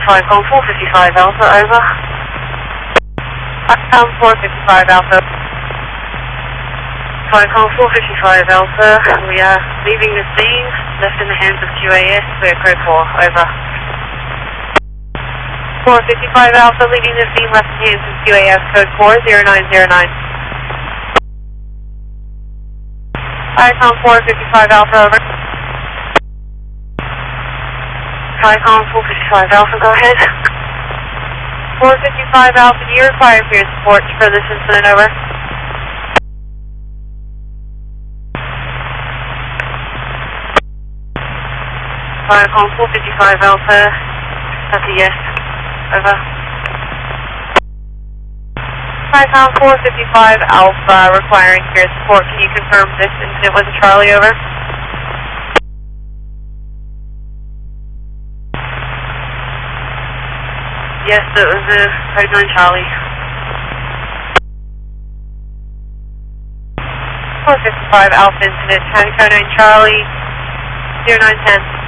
call 455 Alpha, over. 455 Alpha. Call 455 Alpha, we are leaving the scene, left in the hands of QAS, we're code 4, over. 455 Alpha, leaving the scene, left in the hands of QAS, code 40909. Icon 455 Alpha, over. Icon 455 Alpha, go ahead. 455 Alpha, do you require peer support for this incident, over? Icon 455 Alpha, that's a yes, over. Icon 455 Alpha, requiring peer support, can you confirm this incident was a Charlie, over? Yes, it was a code 9 Charlie. 455 Alpha incident, code 9 Charlie, 0910.